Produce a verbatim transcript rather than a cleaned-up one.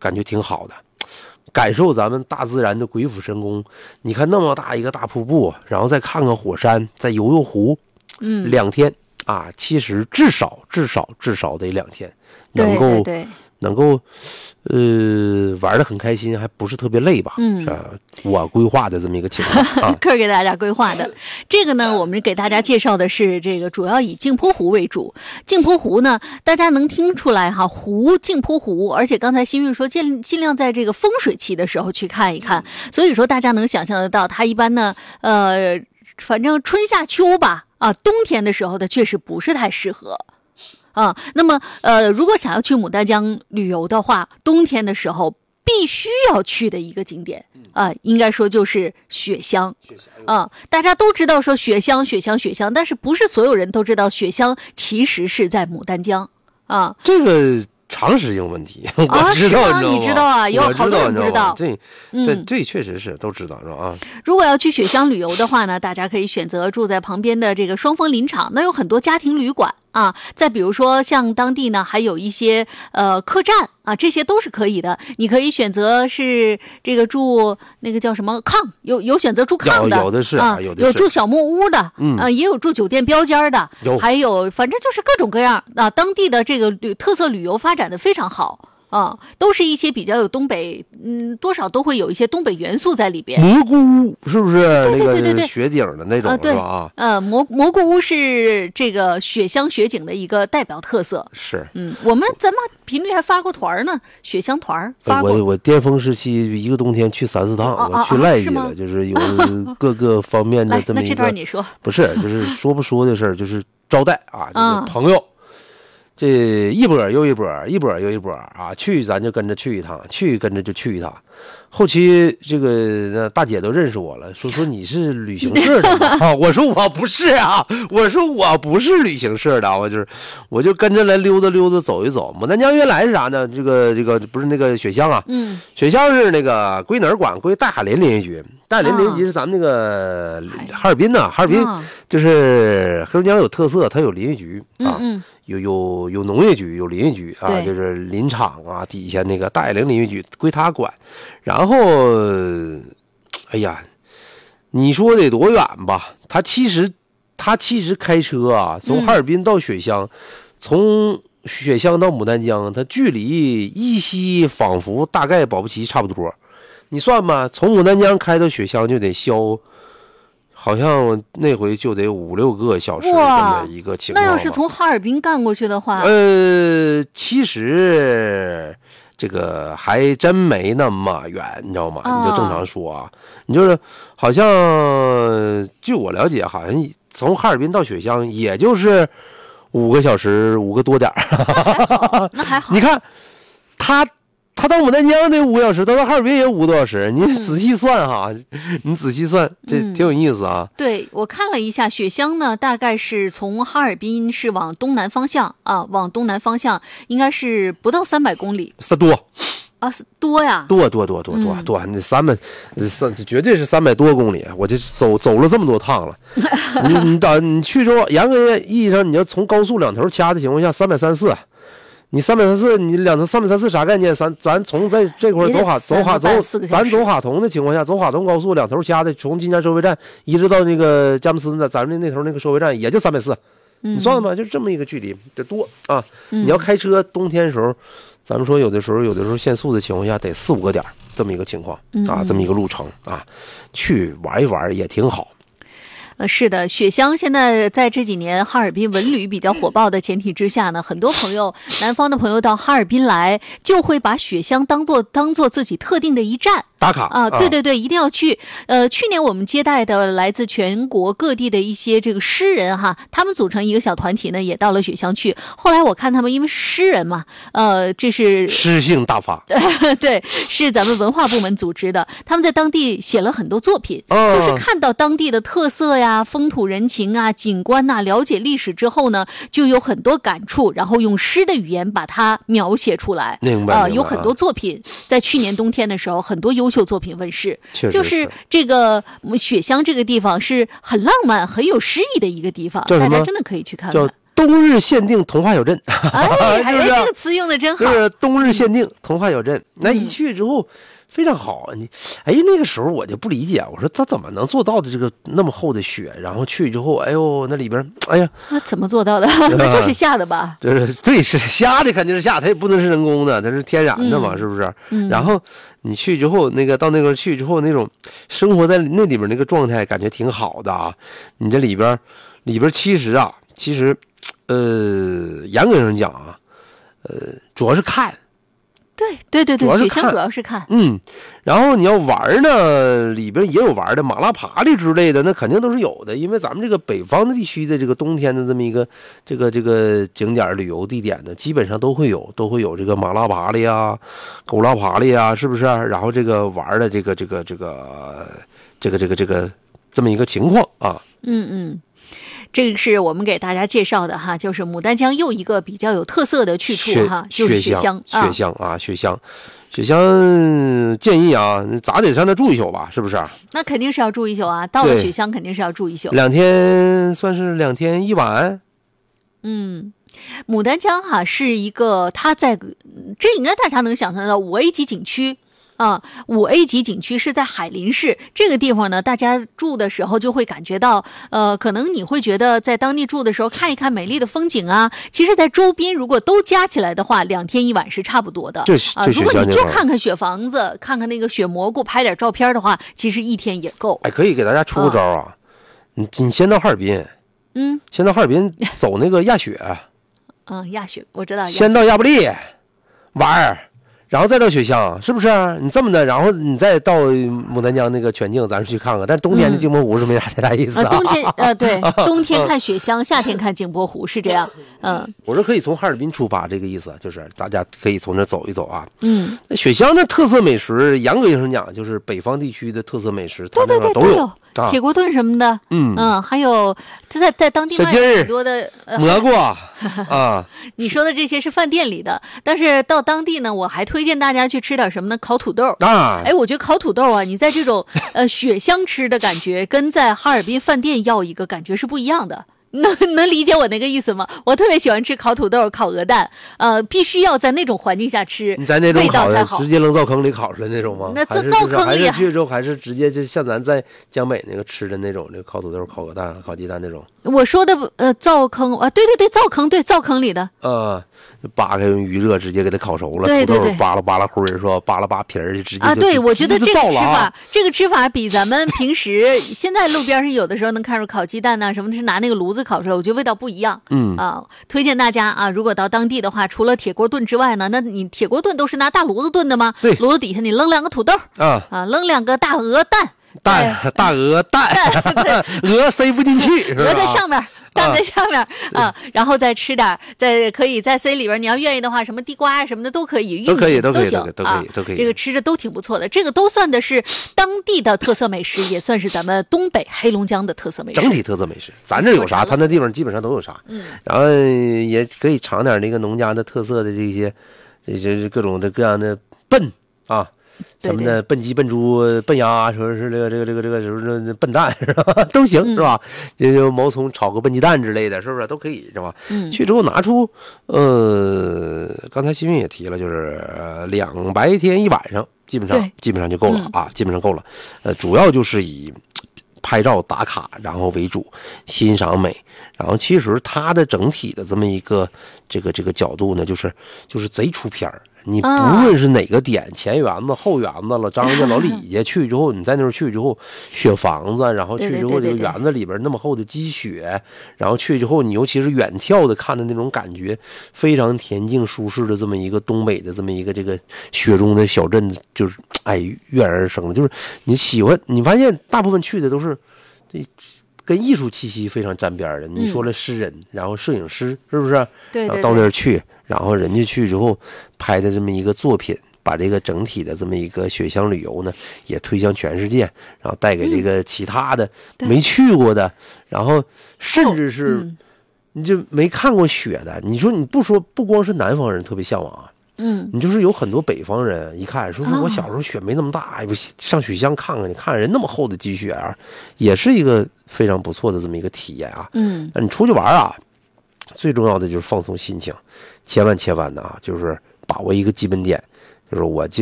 感觉挺好的，感受咱们大自然的鬼斧神工。你看那么大一个大瀑布，然后再看看火山，再游游湖， 嗯， 两天啊，其实至少至少至少得两天，能够对对对能够呃玩得很开心，还不是特别累吧？ 嗯啊，我规划的这么一个情况啊。 克儿给大家规划的这个呢，我们给大家介绍的是这个主要以镜泊湖为主。镜泊湖呢，大家能听出来哈，湖镜泊湖，而且刚才新运说尽尽量在这个风水期的时候去看一看，所以说大家能想象得到，它一般呢，呃，反正春夏秋吧，啊，冬天的时候呢，确实不是太适合。啊，那么呃，如果想要去牡丹江旅游的话，冬天的时候必须要去的一个景点啊、呃，应该说就是雪乡啊。大家都知道说雪乡、雪乡、雪乡，但是不是所有人都知道雪乡其实是在牡丹江啊。 这个常识性问题， 啊， 我知道， 是吗？你知道啊？有好多人不知道。 这这嗯， 这确实是都知道是吧？啊， 如果要去雪乡旅游的话呢，大家可以选择住在旁边的这个双峰林场，那有很多家庭旅馆啊。再比如说像当地呢，还有一些呃客栈啊，这些都是可以的。你可以选择是这个住那个叫什么炕，有有选择住炕的， 有有的是啊， 有的是有住小木屋的， 嗯啊，也有住酒店标间的， 有还有反正就是各种各样啊。当地的这个旅特色旅游发展的非常好。啊，都是一些比较有东北，嗯，多少都会有一些东北元素在里边。 蘑菇屋是不是？ 对对对对对， 雪顶的那种、 呃、对是吧？啊， 呃，蘑蘑菇屋是这个雪乡雪景的一个代表特色。 是， 嗯，我们咱们频率还发过团呢，雪乡团发过。 我我巅峰时期一个冬天去三四趟， 啊、 我去赖去了， 啊、 就是有各个方面的这么一个。 那这段你说。 不是，就是说不说的事儿，就是招待啊，就是朋友。嗯这一波又一波，一波又一波啊！去咱就跟着去一趟，去跟着就去一趟。后期这个大姐都认识我了，说说你是旅行社的吗？啊，我说我不是啊，我说我不是旅行社的，我就是我就跟着来溜达溜达走一走。牡丹江原来是啥呢？这个这个不是那个雪乡啊，嗯，雪乡是那个归哪儿管？归大海林林业局。大海林林业局是咱们那个哈尔滨呐、啊，哈尔滨就是黑龙江有特色，它有林业局啊。 嗯嗯有有有农业局，有林业局啊，就是林场啊底下那个大海陵林业局归他管。然后，哎呀，你说得多远吧？他其实他其实开车啊，从哈尔滨到雪乡，嗯、从雪乡到牡丹江，它距离依稀仿佛大概保不齐差不多。你算吧，从牡丹江开到雪乡就得消。好像那回就得五六个小时这么一个情况。 那要是从哈尔滨干过去的话， 呃，其实这个还真没那么远，你知道吗？哦、你就正常说啊，你就是好像据我了解，好像从哈尔滨到雪乡也就是五个小时，五个多点儿。 那还好。 你看他。他到牡丹江得五个小时，他到哈尔滨也五个多小时。你仔细算哈，嗯、你仔细算，这挺有意思啊。 嗯、对，我看了一下，雪乡呢，大概是从哈尔滨是往东南方向啊，往东南方向应该是不到三百公里。 是多啊，多呀， 多多多多多多，那三百三绝对是三百多公里。我这走走了这么多趟了，你你到你去之后，严格意义上，你要从高速两头掐的情况下，三百三十四。你三百三四，你两头三百三四啥概念？咱咱从在这块走哈走哈走，咱走哈通的情况下，走哈通高速两头掐的，从金家收费站一直到那个佳木斯的咱们那头那个收费站，也就三百四。你算吧，就这么一个距离，得多啊！ 嗯、 你要开车，冬天的时候，咱们说有的时候有的时候限速的情况下，得四五个点这么一个情况啊，这么一个路程啊，去玩一玩也挺好。 呃，是的，雪乡现在在这几年哈尔滨文旅比较火爆的前提之下呢，很多朋友，南方的朋友到哈尔滨来，就会把雪乡当做当做自己特定的一站。 打卡啊，对对对，一定要去。呃，去年我们接待的来自全国各地的一些这个诗人哈，他们组成一个小团体呢，也到了雪乡去。后来我看他们因为是诗人嘛，呃，这是诗性大发， 对，是咱们文化部门组织的。他们在当地写了很多作品， 哦、 就是看到当地的特色呀、风土人情啊、景观呐、啊，了解历史之后呢，就有很多感触，然后用诗的语言把它描写出来。 明白， 呃，有很多作品在去年冬天的时候，很多优秀作品问世， 是就是这个雪乡这个地方是很浪漫、很有诗意的一个地方，大家真的可以去看看。 叫冬日限定童话小镇， 哎， 是不是？ 这个词用的真好。 就是冬日限定童话小镇，那一去之后非常好。你哎，那个时候我就不理解，我说他怎么能做到的这个那么厚的雪？然后去之后，哎呦，那里边，哎呀， 那怎么做到的？那就是下的吧？ 就是对，是下的，肯定是下，它也不能是人工的，它是天然的嘛，嗯、是不是？ 嗯。 然后你去之后，那个到那个去之后，那种生活在那里边那个状态，感觉挺好的啊。你这里边里边其实啊，其实。呃，严格上讲啊，呃，主要是看， 对对对对，雪乡主要是看， 嗯，然后你要玩呢，里边也有玩的，马拉爬犁之类的，那肯定都是有的，因为咱们这个北方的地区的这个冬天的这么一个这个这个景点旅游地点呢，基本上都会有，都会有这个马拉爬犁啊、狗拉爬犁啊，是不是？然后这个玩的这个这个这个这个这个这个这么一个情况啊， 嗯嗯。这个是我们给大家介绍的哈，就是牡丹江又一个比较有特色的去处哈，就是雪乡。 雪乡啊，雪乡，雪乡建议啊，咋得上那住一宿吧？是不是？ 那肯定是要住一宿啊，到了雪乡肯定是要住一宿。 两天算是两天一晚。 嗯，牡丹江哈是一个，它在这应该大家能想象到五 A 级景区。啊，五 A 级景区是在海林市这个地方呢，大家住的时候就会感觉到，呃，可能你会觉得在当地住的时候看一看美丽的风景啊，其实在周边如果都加起来的话，两天一晚是差不多的。啊，如果你就看看雪房子，看看那个雪蘑菇，拍点照片的话，其实一天也够。 哎，可以给大家出个招啊，嗯、你你先到哈尔滨， 嗯， 先到哈尔滨走那个亚雪， 嗯，亚雪我知道， 先到亚布力玩儿。然后再到雪乡，是不是？你这么的，然后你再到牡丹江那个全境，咱去看看。但是冬天的镜泊湖是没啥太大意思啊。 嗯、冬天呃，对，冬天看雪乡，夏天看镜泊湖是这样。嗯， 我说可以从哈尔滨出发，这个意思就是大家可以从这走一走啊。 嗯， 那雪乡的特色美食，严格意义上讲，就是北方地区的特色美食， 对对对， 都有。 啊、铁锅炖什么的， 嗯嗯，还有就在在当地卖很多的、呃、 蘑菇啊。 你说的这些是饭店里的，但是到当地呢，我还推荐大家去吃点什么呢？烤土豆啊！ 哎，我觉得烤土豆啊，你在这种呃雪乡吃的感觉，跟在哈尔滨饭店要一个感觉是不一样的。能能理解我那个意思吗？我特别喜欢吃烤土豆、烤鹅蛋，呃，必须要在那种环境下吃， 你在那种烤的直接扔灶坑里烤出来那种吗？ 那灶坑里还是去之后还是直接就像咱在江北那个吃的那种，那个烤土豆、烤鹅蛋、烤鸡蛋那种。 我说的呃灶坑啊，对对对，灶坑，对灶坑里的。 呃，扒开用余热直接给它烤熟了， 对对对， 土豆扒拉扒拉灰儿是吧？扒拉扒皮儿就直接啊，对，我觉得这个吃法， 啊、 这个吃法比咱们平时现在路边上有的时候能看出烤鸡蛋呐、啊、什么的，是拿那个炉子烤出来，我觉得味道不一样。 嗯啊，推荐大家啊，如果到当地的话，除了铁锅炖之外呢，那你铁锅炖都是拿大炉子炖的吗？ 对， 炉子底下你扔两个土豆啊啊，扔两个大鹅蛋， 蛋大鹅蛋，鹅塞不进去， 鹅在上面。蛋在下面 啊, 啊，然后再吃点，再可以再塞里边。你要愿意的话，什么地瓜什么的都可以， 都可以，都可以， 行都可以， 啊、 都可以。 这个吃着都挺不错的，这个都算的是当地的特色美食，也算是咱们东北黑龙江的特色美食。 整体特色美食，咱这有啥，他那地方基本上都有啥。 嗯， 然后也可以尝点那个农家的特色的这些，这些各种的各样的笨啊。什么的笨鸡、笨猪、笨鸭，说是这个、这个、这个、这个什么笨蛋是吧？都行、嗯、是吧？这就毛葱炒个笨鸡蛋之类的，是不是都可以是吧？ 嗯， 去之后拿出，呃，刚才新运也提了，就是两白天一晚上，基本上基本上就够了、嗯、啊，基本上够了。呃，主要就是以拍照打卡然后为主，欣赏美。然后其实它的整体的这么一个这个这个角度呢，就是就是贼出片儿。你不论是哪个点，前园子、后园子了，张家、老李家去之后，你在那儿去之后，雪房子，然后去之后这个园子里边那么厚的积雪，然后去之后，你尤其是远眺的看的那种感觉，非常恬静舒适的这么一个东北的这么一个这个雪中的小镇，就是哎跃然而生了。就是你喜欢，你发现大部分去的都是这。跟艺术气息非常沾边的，你说了诗人，嗯、然后摄影师，是不是？ 对, 对, 对， 然后到那儿去，然后人家去之后拍的这么一个作品，把这个整体的这么一个雪乡旅游呢，也推向全世界，然后带给这个其他的、嗯、没去过的，然后甚至是、嗯、你就没看过雪的，你说你不说，不光是南方人特别向往啊。 嗯， 你就是有很多北方人一看说说我小时候雪没那么大，哎不上雪乡看看，你看人那么厚的积雪啊，也是一个非常不错的这么一个体验啊。 嗯， 那你出去玩啊， 最重要的就是放松心情，千万千万的啊，就是把握一个基本点，就是我这